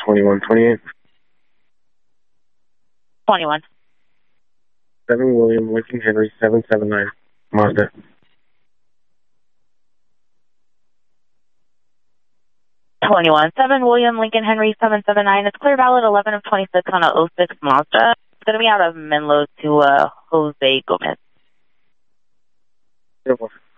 2128. 21. 7 William Lincoln Henry 779 Mazda. Seven William Lincoln Henry 779. It's clear valid 11 of 26 on a 06 Mazda. It's going to be out of Menlo to Jose Gomez. Beautiful.